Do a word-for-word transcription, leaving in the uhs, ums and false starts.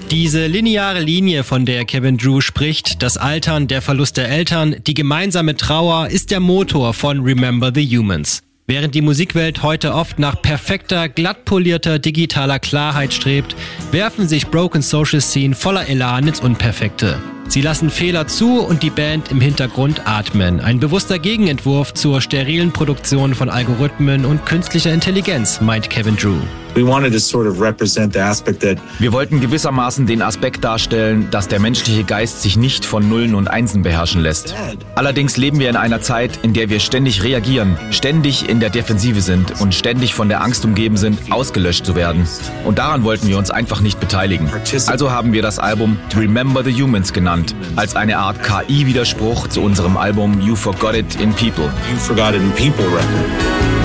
Diese lineare Linie, von der Kevin Drew spricht, das Altern, der Verlust der Eltern, die gemeinsame Trauer, ist der Motor von Remember the Humans. Während die Musikwelt heute oft nach perfekter, glatt polierter digitaler Klarheit strebt, werfen sich Broken Social Scene voller Elan ins Unperfekte. Sie lassen Fehler zu und die Band im Hintergrund atmen. Ein bewusster Gegenentwurf zur sterilen Produktion von Algorithmen und künstlicher Intelligenz, meint Kevin Drew. Wir wollten gewissermaßen den Aspekt darstellen, dass der menschliche Geist sich nicht von Nullen und Einsen beherrschen lässt. Allerdings leben wir in einer Zeit, in der wir ständig reagieren, ständig in der Defensive sind und ständig von der Angst umgeben sind, ausgelöscht zu werden. Und daran wollten wir uns einfach nicht beteiligen. Also haben wir das Album Remember the Humans genannt, als eine Art K I-Widerspruch zu unserem Album You Forgot It in People. You Forgot It in People record.